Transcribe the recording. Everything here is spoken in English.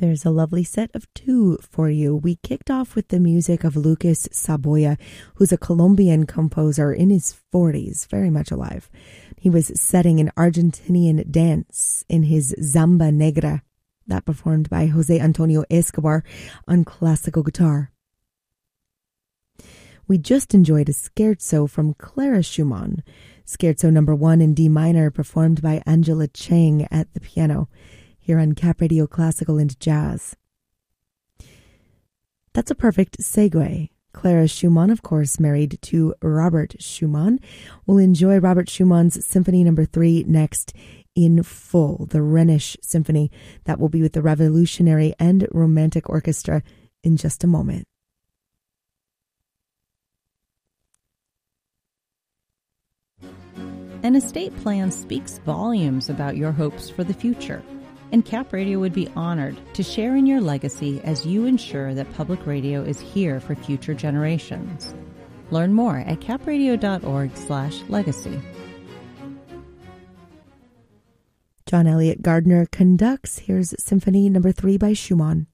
There's a lovely set of two for you. We kicked off with the music of Lucas Saboya, who's a Colombian composer in his 40s, very much alive. He was setting an Argentinian dance in his Zamba Negra, that performed by Jose Antonio Escobar on classical guitar. We just enjoyed a scherzo from Clara Schumann, Scherzo number 1 in D minor, performed by Angela Chang at the piano, here on Cap Radio Classical and Jazz. That's a perfect segue. Clara Schumann, of course, married to Robert Schumann. We'll enjoy Robert Schumann's Symphony number 3 next in full, the Rhenish Symphony. That will be with the Revolutionary and Romantic Orchestra in just a moment. An estate plan speaks volumes about your hopes for the future, and Cap Radio would be honored to share in your legacy as you ensure that public radio is here for future generations. Learn more at capradio.org/legacy. John Elliott Gardner conducts. Here's Symphony number 3 by Schumann.